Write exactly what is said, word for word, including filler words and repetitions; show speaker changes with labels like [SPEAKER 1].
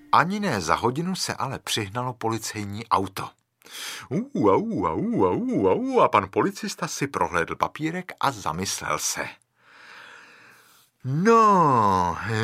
[SPEAKER 1] Ani ne za hodinu se ale přihnalo policejní auto. Uu, au, au, au, au, a pan policista si prohlédl papírek a zamyslel se. No,